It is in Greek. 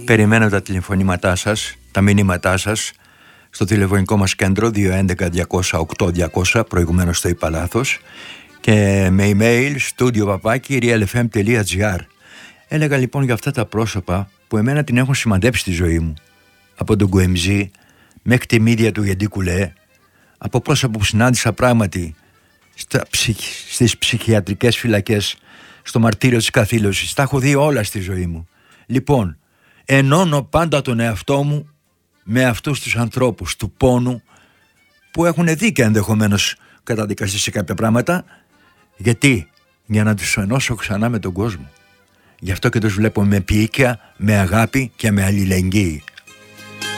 Περιμένω τα τηλεφωνήματά σας, τα μηνύματά σας στο τηλεφωνικό μας κέντρο 211-200-8200, προηγουμένως στο είπα λάθος, και με email studio@realfm.gr. Έλεγα λοιπόν για αυτά τα πρόσωπα που εμένα την έχουν σημαντέψει στη ζωή μου, από τον Γκουεμζή μέχρι τη μύδια του Γεντή Κουλέ, από πρόσωπα που συνάντησα πράγματι στις ψυχιατρικές φυλακές, στο μαρτύριο της καθήλωσης. Τα έχω δει όλα στη ζωή μου. Λοιπόν, ενώνω πάντα τον εαυτό μου με αυτούς τους ανθρώπους του πόνου που έχουν δει και ενδεχομένως καταδικαστεί σε κάποια πράγματα. Γιατί? Για να τους ενώσω ξανά με τον κόσμο. Γι' αυτό και τους βλέπω με ποιήκια, με αγάπη και με αλληλεγγύη.